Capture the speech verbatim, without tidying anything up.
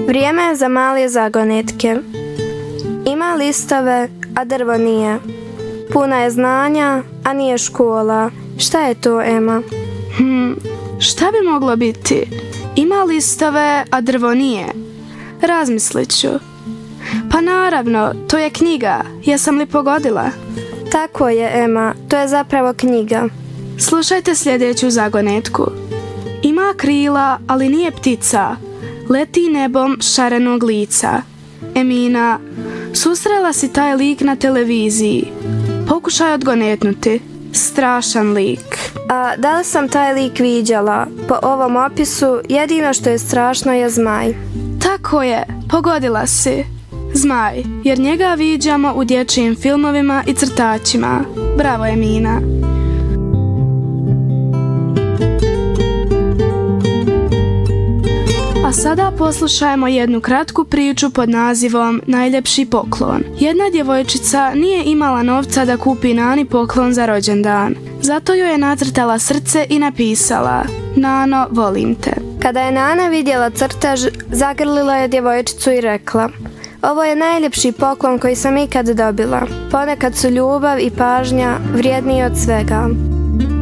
Vrijeme je za male zagonetke. Ima listove, a drvo nije. Puna je znanja, a nije škola. Šta je to, Ema? Hmm, šta bi moglo biti? Ima listove, a drvo nije. Razmislit ću. Pa naravno, to je knjiga. Jesam li pogodila? Tako je, Ema. To je zapravo knjiga. Slušajte sljedeću zagonetku. Ima krila, ali nije ptica. Leti nebom šarenog lica. Emina, susrela si taj lik na televiziji. Pokušaj odgonetnuti. Strašan lik. A da li sam taj lik viđala? Po ovom opisu, jedino što je strašno je zmaj. Tako je, pogodila si. Zmaj, jer njega viđamo u dječjim filmovima i crtačima. Bravo, Emina. A sada poslušajmo jednu kratku priču pod nazivom Najljepši poklon. Jedna djevojčica nije imala novca da kupi Nani poklon za rođendan. Zato joj je nacrtala srce i napisala: Nano, volim te. Kada je Nana vidjela crtež, zagrlila je djevojčicu i rekla: ovo je najljepši poklon koji sam ikad dobila. Ponekad su ljubav i pažnja vrijedniji od svega.